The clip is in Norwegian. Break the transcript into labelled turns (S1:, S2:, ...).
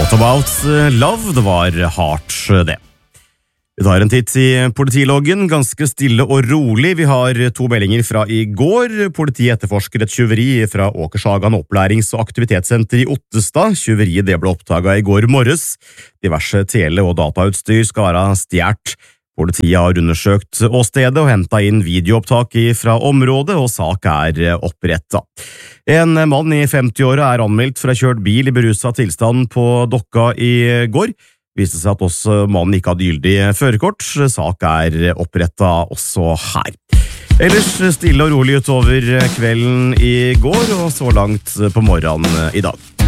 S1: What About Love? Det var hardt, det. Vi tar en titt i politiloggen, ganske stille og rolig. Vi har 2 meldinger fra i går. Politiet etterforsker et tjuveri fra Åkershagan opplærings- og aktivitetssenter i Ottestad. Tjuveriet det ble oppdaget i går morges. Diverse tele- og datautstyr skal være stjert. Politiet har undersøkt åstedet og hentet inn videoopptak fra området, og sak er opprettet. En mann i 50-åra er anmeldt for å ha kjørt bil i beruset tilstand på Dokka i går. Viste seg at også mannen ikke hadde gyldig førerkort. Sak er opprettet også her. Ellers stille og rolig utover kvelden i går, og så langt på morgenen i dag.